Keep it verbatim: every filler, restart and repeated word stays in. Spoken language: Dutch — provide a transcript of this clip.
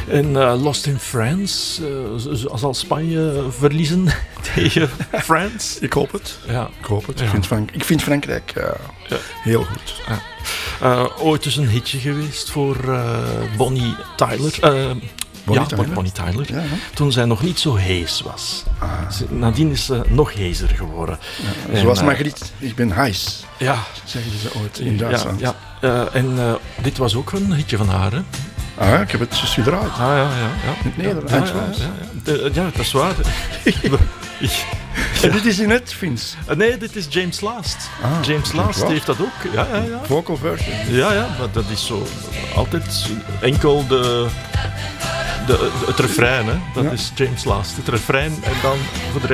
En uh, Lost in France, uh, zal Spanje verliezen tegen France? Ik hoop het. Ja. Ik hoop het. Ja. Ik, vind Frank- ik vind Frankrijk uh, Ja. heel goed. Ja. Uh, ooit is een hitje geweest voor uh, Bonnie Tyler. Uh, Bonnie ja, Tyler? Bonnie Tyler. Ja, hè? Toen zij nog niet zo hees was. Ah. Ze- Nadien is ze nog heeser geworden. Ja, En, zoals uh, Margriet, ik ben heis, Ja, zeggen ze ooit in ja, Duitsland. ja. Uh, en uh, dit was ook een hitje van haar, hè? Ah, ik heb het dus gedraaid. Ah, ja, ja, ja. In het Nederlands. Ja, ja, ja, ja. De- ja, dat is waar. En dit is in het Fins. Uh, nee, dit is James Last. Ah, James James Last Last. heeft dat ook. Ja, ja, ja. Vocal version. Ja, ja, maar dat is zo altijd enkel de, de, het refrein, hè. Dat Ja. is James Last. Het refrein en dan voor de